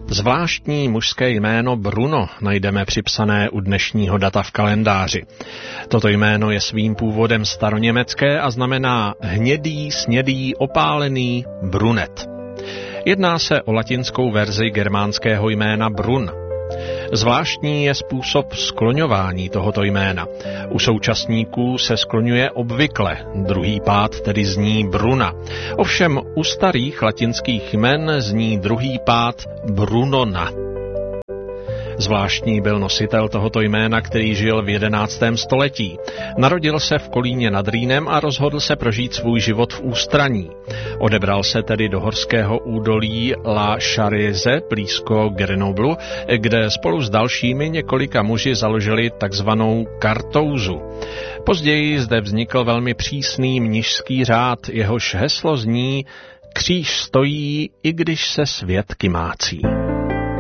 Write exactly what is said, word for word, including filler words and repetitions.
Zvláštní mužské jméno Bruno najdeme připsané u dnešního data v kalendáři. Toto jméno je svým původem staroněmecké a znamená hnědý, snědý, opálený, brunet. Jedná se o latinskou verzi germánského jména Brun. Zvláštní je způsob skloňování tohoto jména. U současníků se skloňuje obvykle, druhý pád tedy zní Bruna. Ovšem u starých latinských jmen zní druhý pád Brunona. Zvláštní byl nositel tohoto jména, který žil v jedenáctém století. Narodil se v Kolíně nad Rýnem a rozhodl se prožít svůj život v ústraní. Odebral se tedy do horského údolí La Charrize blízko Grenoblu, kde spolu s dalšími několika muži založili takzvanou Kartouzu. Později zde vznikl velmi přísný mnišský řád, jehož heslo zní: Kříž stojí, i když se svět kymácí.